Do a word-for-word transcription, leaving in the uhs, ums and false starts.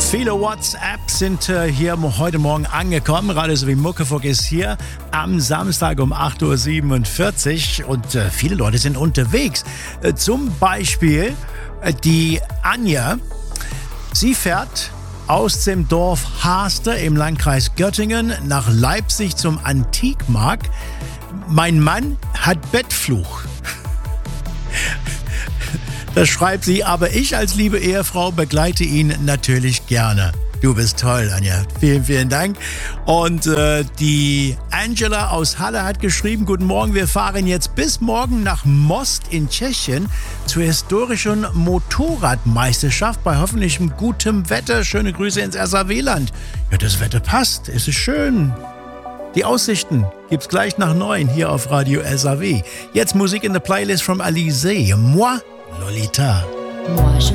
Viele WhatsApps sind äh, hier heute Morgen angekommen. Radio sowie Muckefuck ist hier am Samstag um acht Uhr siebenundvierzig und äh, viele Leute sind unterwegs. Äh, zum Beispiel äh, die Anja. Sie fährt aus dem Dorf Haster im Landkreis Göttingen nach Leipzig zum Antikmarkt. Mein Mann hat Bettfluch. Das schreibt sie, aber ich als liebe Ehefrau begleite ihn natürlich gerne. Du bist toll, Anja. Vielen, vielen Dank. Und äh, die Angela aus Halle hat geschrieben, guten Morgen, wir fahren jetzt bis morgen nach Most in Tschechien zur historischen Motorradmeisterschaft bei hoffentlich gutem Wetter. Schöne Grüße ins S A W-Land. Ja, das Wetter passt. Es ist schön. Die Aussichten gibt's gleich nach neun hier auf Radio S A W. Jetzt Musik in der Playlist von Alizé. Moi, Lolita. Moi, je